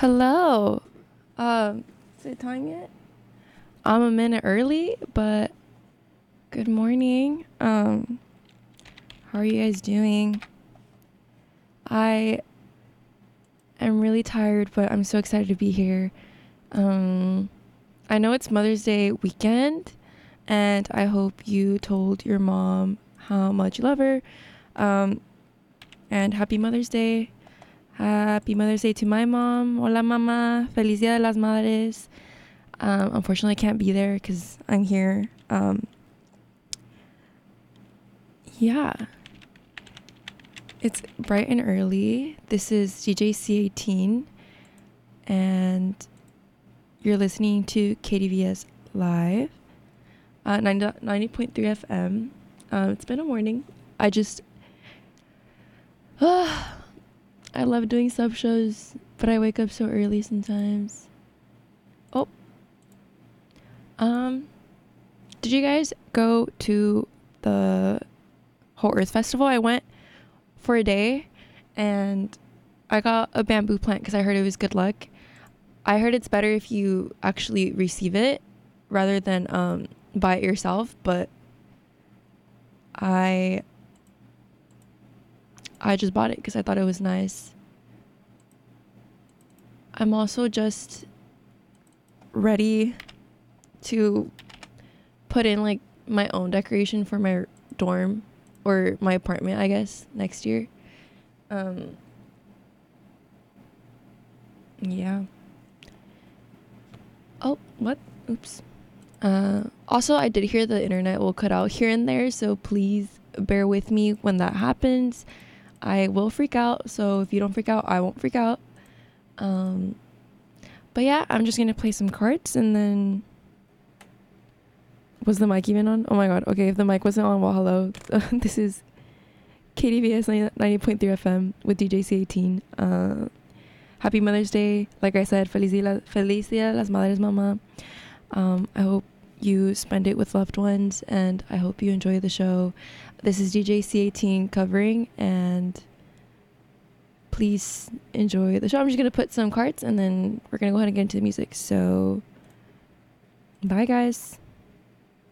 Hello. Is it time yet? I'm a minute early, but good morning. How are you guys doing? I am really tired, but I'm so excited to be here. I know it's Mother's Day weekend, and I hope you told your mom how much you love her. And happy Mother's Day. Happy Mother's Day to my mom. Hola, mama. Feliz Dia de las Madres. Unfortunately, I can't be there because I'm here. Yeah. It's bright and early. This is DJC18, and you're listening to KDVS Live, 90.3 FM. It's been a morning. I love doing sub shows, but I wake up so early sometimes. Oh. Did you guys go to the Whole Earth Festival? I went for a day, and I got a bamboo plant because I heard it was good luck. I heard it's better if you actually receive it rather than buy it yourself, but I just bought it because I thought it was nice. I'm also just ready to put in like my own decoration for my dorm or my apartment, I guess, next year. Yeah. Oh, what? Oops. Also, I did hear the internet will cut out here and there, so please bear with me when that happens. I will freak out, so if you don't freak out, I won't freak out. But yeah, I'm just gonna play some cards, and then was the mic even on? Oh my god. Okay, if the mic wasn't on, well, hello. This is KDVS 90.3 FM with DJC18. Happy Mother's Day. Like I said, Feliz Dia de las Madres, mama. I hope you spend it with loved ones, and I hope you enjoy the show. This is DJC18 covering, and please enjoy the show. I'm just going to put some cards, and then we're going to go ahead and get into the music. So, bye, guys.